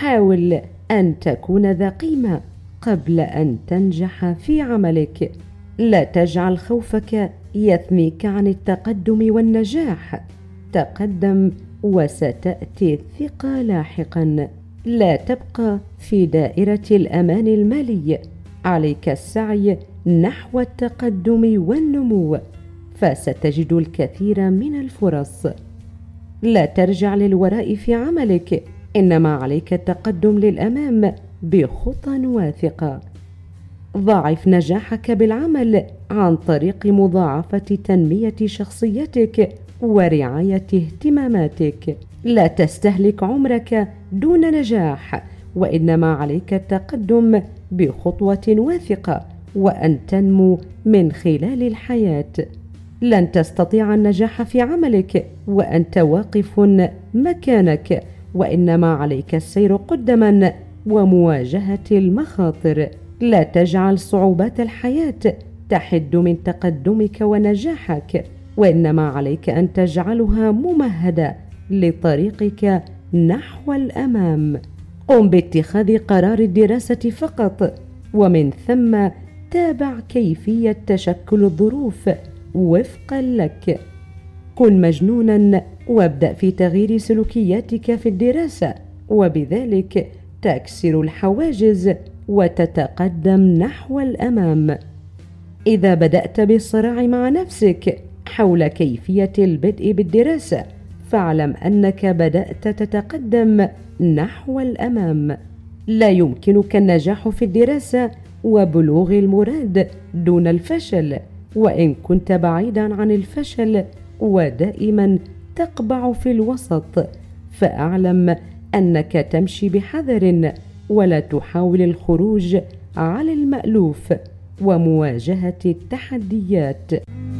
حاول أن تكون ذا قيمة قبل أن تنجح في عملك. لا تجعل خوفك يثنيك عن التقدم والنجاح. تقدم وستأتي الثقة لاحقا. لا تبقى في دائرة الأمان المالي. عليك السعي نحو التقدم والنمو، فستجد الكثير من الفرص. لا ترجع للوراء في عملك، إنما عليك التقدم للأمام بخطى واثقة. ضاعف نجاحك بالعمل عن طريق مضاعفة تنمية شخصيتك ورعاية اهتماماتك. لا تستهلك عمرك دون نجاح، وإنما عليك التقدم بخطوة واثقة وأن تنمو من خلال الحياة. لن تستطيع النجاح في عملك وأنت واقف مكانك، وإنما عليك السير قدما ومواجهة المخاطر. لا تجعل صعوبات الحياة تحد من تقدمك ونجاحك، وإنما عليك أن تجعلها ممهدة لطريقك نحو الأمام. قم باتخاذ قرار الدراسة فقط، ومن ثم تابع كيفية تشكل الظروف وفقا لك. كن مجنونا وابدأ في تغيير سلوكياتك في الدراسة، وبذلك تكسر الحواجز وتتقدم نحو الأمام. إذا بدأت بالصراع مع نفسك حول كيفية البدء بالدراسة، فاعلم أنك بدأت تتقدم نحو الأمام. لا يمكنك النجاح في الدراسة وبلوغ المراد دون الفشل، وإن كنت بعيدا عن الفشل ودائما تقبع في الوسط، فاعلم أنك تمشي بحذر ولا تحاول الخروج على المألوف ومواجهة التحديات.